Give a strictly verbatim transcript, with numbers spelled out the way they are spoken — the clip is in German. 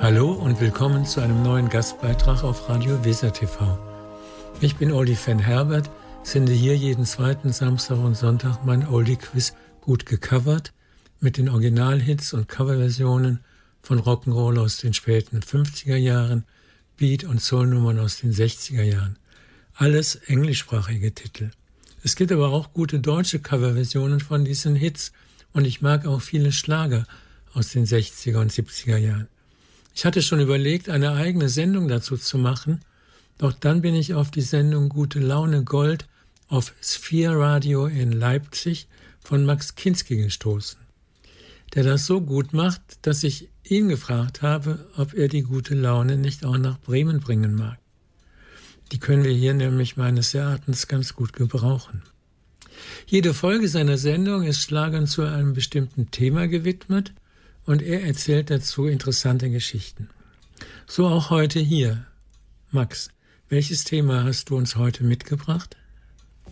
Hallo und willkommen zu einem neuen Gastbeitrag auf Radio Weser T V. Ich bin Oldie Fan Herbert, sende hier jeden zweiten Samstag und Sonntag mein Oldie-Quiz gut gecovert mit den Originalhits und Coverversionen von Rock'n'Roll aus den späten fünfziger Jahren, Beat- und Soul-Nummern aus den sechziger Jahren. Alles englischsprachige Titel. Es gibt aber auch gute deutsche Coverversionen von diesen Hits und ich mag auch viele Schlager aus den sechziger und siebziger Jahren. Ich hatte schon überlegt, eine eigene Sendung dazu zu machen, doch dann bin ich auf die Sendung Gute Laune Gold auf Sphere Radio in Leipzig von Max Kinski gestoßen, der das so gut macht, dass ich ihn gefragt habe, ob er die gute Laune nicht auch nach Bremen bringen mag. Die können wir hier nämlich meines Erachtens ganz gut gebrauchen. Jede Folge seiner Sendung ist Schlagern zu einem bestimmten Thema gewidmet und er erzählt dazu interessante Geschichten. So auch heute hier. Max, welches Thema hast du uns heute mitgebracht?